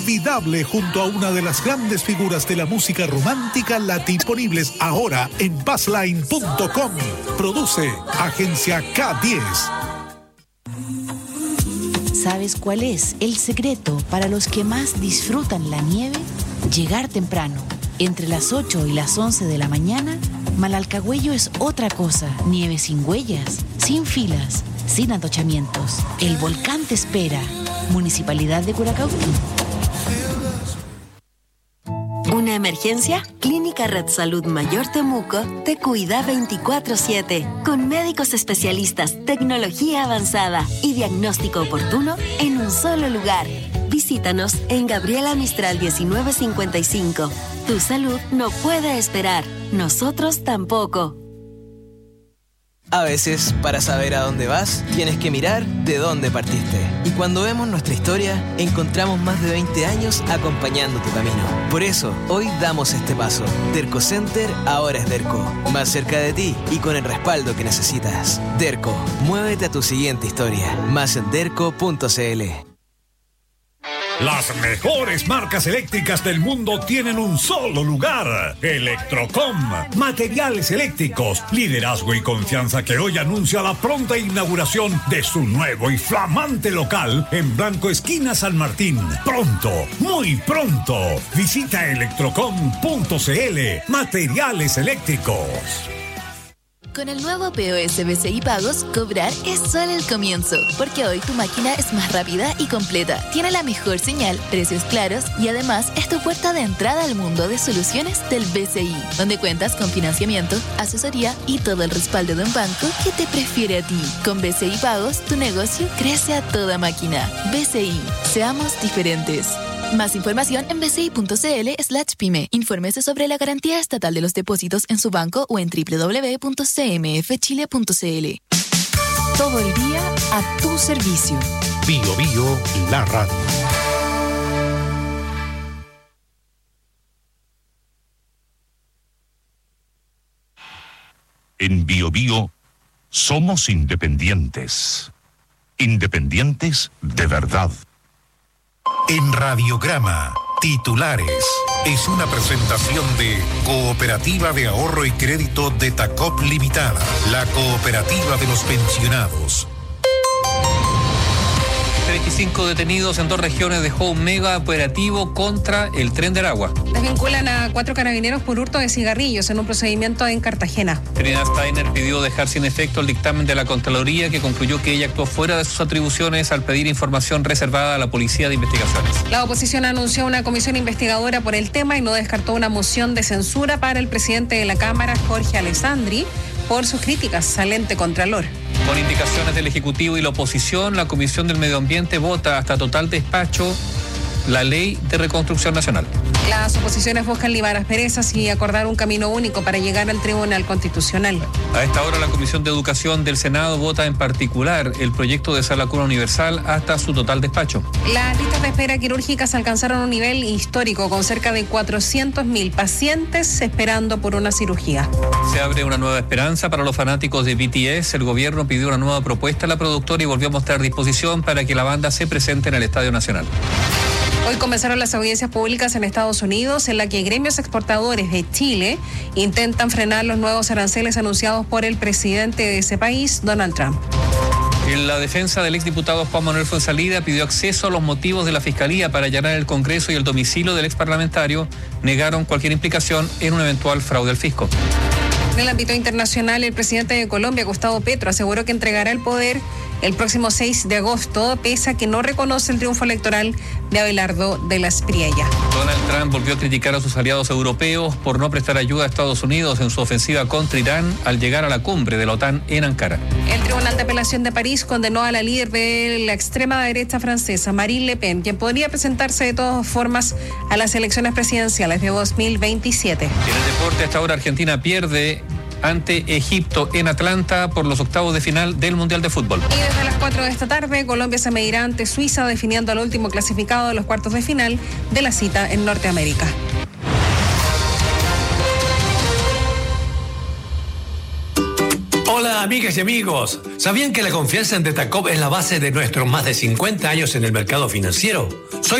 Inolvidable junto a una de las grandes figuras de la música romántica latina, disponibles ahora en Buzzline.com. Produce Agencia K10. ¿Sabes cuál es el secreto para los que más disfrutan la nieve? Llegar temprano. Entre las 8 y las 11 de la mañana, Malalcahuello es otra cosa. Nieve sin huellas, sin filas, sin atochamientos. El volcán te espera. Municipalidad de Curacautín. ¿Una emergencia? Clínica Red Salud Mayor Temuco te cuida 24/7, con médicos especialistas, tecnología avanzada y diagnóstico oportuno en un solo lugar. Visítanos en Gabriela Mistral 1955. Tu salud no puede esperar, nosotros tampoco. A veces, para saber a dónde vas, tienes que mirar de dónde partiste. Y cuando vemos nuestra historia, encontramos más de 20 años acompañando tu camino. Por eso, hoy damos este paso. Derco Center ahora es Derco. Más cerca de ti y con el respaldo que necesitas. Derco, muévete a tu siguiente historia. Más en derco.cl. Las mejores marcas eléctricas del mundo tienen un solo lugar. Electrocom. Materiales eléctricos, liderazgo y confianza que hoy anuncia la pronta inauguración de su nuevo y flamante local en Blanco Esquina San Martín. Pronto, muy pronto. Visita electrocom.cl. Materiales eléctricos. Con el nuevo POS BCI Pagos, cobrar es solo el comienzo, porque hoy tu máquina es más rápida y completa, tiene la mejor señal, precios claros y además es tu puerta de entrada al mundo de soluciones del BCI, donde cuentas con financiamiento, asesoría y todo el respaldo de un banco que te prefiere a ti. Con BCI Pagos, tu negocio crece a toda máquina. BCI, seamos diferentes. Más información en bci.cl/pyme. Infórmese sobre la garantía estatal de los depósitos en su banco o en www.cmfchile.cl. Todo el día a tu servicio. Bio Bio, la radio. En Bio Bio somos independientes. Independientes de verdad. En Radiograma, titulares. Es una presentación de Cooperativa de Ahorro y Crédito de Tacop Limitada, la cooperativa de los pensionados. 25 detenidos en 2 regiones dejó un mega operativo contra el Tren de Aragua. Desvinculan a 4 carabineros por hurto de cigarrillos en un procedimiento en Cartagena. Trina Steiner pidió dejar sin efecto el dictamen de la Contraloría, que concluyó que ella actuó fuera de sus atribuciones al pedir información reservada a la Policía de Investigaciones. La oposición anunció una comisión investigadora por el tema y no descartó una moción de censura para el presidente de la Cámara, Jorge Alessandri, por sus críticas al ente Contralor. Con indicaciones del Ejecutivo y la oposición, la Comisión del Medio Ambiente vota hasta total despacho la Ley de Reconstrucción Nacional. Las oposiciones buscan limar asperezas y acordar un camino único para llegar al Tribunal Constitucional. A esta hora, la Comisión de Educación del Senado vota en particular el proyecto de Sala Cuna Universal hasta su total despacho. Las listas de espera quirúrgicas alcanzaron un nivel histórico, con cerca de 400.000 pacientes esperando por una cirugía. Se abre una nueva esperanza para los fanáticos de BTS. El gobierno pidió una nueva propuesta a la productora y volvió a mostrar disposición para que la banda se presente en el Estadio Nacional. Hoy comenzaron las audiencias públicas en Estados Unidos, en la que gremios exportadores de Chile intentan frenar los nuevos aranceles anunciados por el presidente de ese país, Donald Trump. En la defensa del exdiputado Juan Manuel Fuenzalida pidió acceso a los motivos de la Fiscalía para allanar el Congreso y el domicilio del exparlamentario. Negaron cualquier implicación en un eventual fraude al fisco. En el ámbito internacional, el presidente de Colombia, Gustavo Petro, aseguró que entregará el poder el próximo 6 de agosto, pese a que no reconoce el triunfo electoral de Abelardo de la Espriella. Donald Trump volvió a criticar a sus aliados europeos por no prestar ayuda a Estados Unidos en su ofensiva contra Irán al llegar a la cumbre de la OTAN en Ankara. El Tribunal de Apelación de París condenó a la líder de la extrema derecha francesa, Marine Le Pen, quien podría presentarse de todas formas a las elecciones presidenciales de 2027. En el deporte, hasta ahora Argentina pierde ante Egipto en Atlanta por los octavos de final del Mundial de Fútbol. Y desde las 4 de esta tarde, Colombia se medirá ante Suiza, definiendo al último clasificado de los cuartos de final de la cita en Norteamérica. Hola amigas y amigos, ¿sabían que la confianza en Detacop es la base de nuestros más de 50 años en el mercado financiero? Soy